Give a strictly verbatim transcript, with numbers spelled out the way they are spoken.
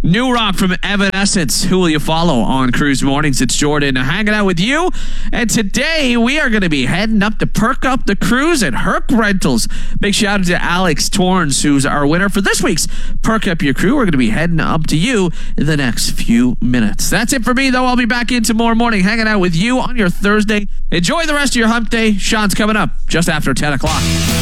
New Rock from Evanescence. Who will you follow on Cruise Mornings? It's Jordan hanging out with you. And today we are going to be heading up to perk up the cruise at Herc Rentals. Big shout out to Alex Torrens, who's our winner for this week's Perk Up Your Crew. We're going to be heading up to you in the next few minutes. That's it for me, though. I'll be back in tomorrow morning hanging out with you on your Thursday. Enjoy the rest of your hump day. Sean's coming up just after ten o'clock.